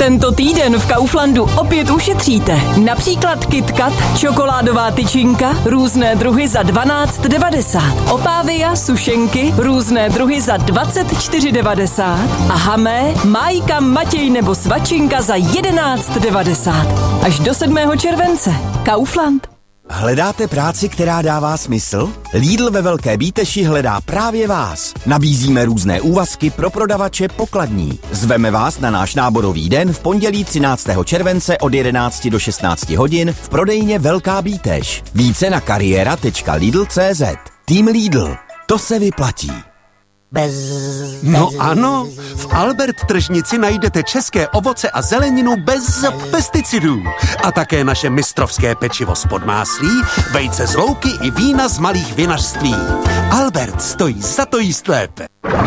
Tento týden v Kauflandu opět ušetříte. Například KitKat, čokoládová tyčinka, různé druhy za 12,90. Opávia, sušenky, různé druhy za 24,90. A Hamé, Májka, Matěj nebo Svačinka za 11,90. Až do 7. července. Kaufland. Hledáte práci, která dává smysl? Lidl ve Velké Bíteši hledá právě vás. Nabízíme různé úvazky pro prodavače pokladní. Zveme vás na náš náborový den v pondělí 13. července od 11 do 16 hodin v prodejně Velká Bíteš. Více na kariéra.lidl.cz. Tým Lidl. To se vyplatí. No ano, v Albert tržnici najdete české ovoce a zeleninu bez pesticidů. A také naše mistrovské pečivo z Podmáslí, vejce z louky i vína z malých vinařství. Albert stojí za to jíst lépe.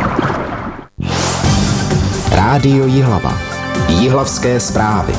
Rádio Jihlava. Jihlavské zprávy.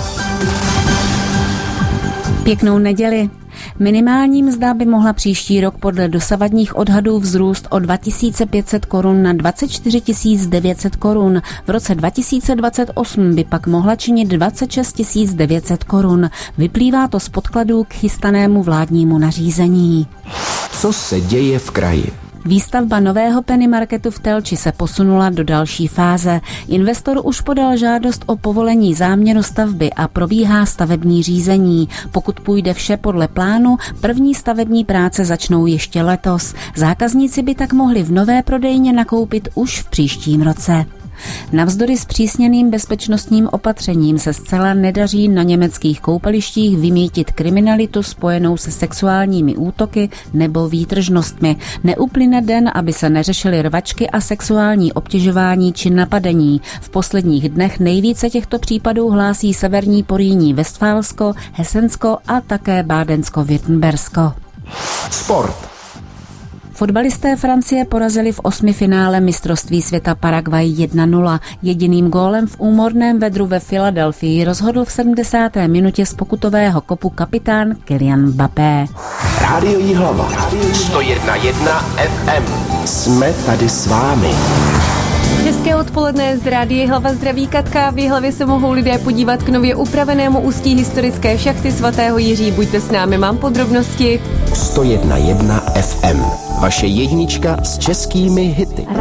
Pěknou neděli. Minimální mzda by mohla příští rok podle dosavadních odhadů vzrůst o 2500 korun na 24 900 korun. V roce 2028 by pak mohla činit 26 900 korun. Vyplývá to z podkladů k chystanému vládnímu nařízení. Co se děje v kraji? Výstavba nového Penny Marketu v Telči se posunula do další fáze. Investor už podal žádost o povolení záměru stavby a probíhá stavební řízení. Pokud půjde vše podle plánu, první stavební práce začnou ještě letos. Zákazníci by tak mohli v nové prodejně nakoupit už v příštím roce. Navzdory zpřísněným bezpečnostním opatřením se zcela nedaří na německých koupalištích vymýtit kriminalitu spojenou se sexuálními útoky nebo výtržnostmi. Neuplyne den, aby se neřešily rvačky a sexuální obtěžování či napadení. V posledních dnech nejvíce těchto případů hlásí severní Porýní Vestfálsko, Hesensko a také Bádensko-Württembersko. Sport. Fotbalisté Francie porazili v osmifinále mistrovství světa Paraguay 1-0. Jediným gólem v úmorném vedru ve Filadelfii rozhodl v 70. minutě z pokutového kopu kapitán Kylian Mbappé. Rádio Jihlava. 101,1 FM. Jsme tady s vámi. Hezké odpoledne z Rádia Jihlava, zdraví Katka. V Jihlavě se mohou lidé podívat k nově upravenému ústí historické šachty svatého Jiří. Buďte s námi, mám podrobnosti. 101,1 FM. Vaše jednička s českými hity.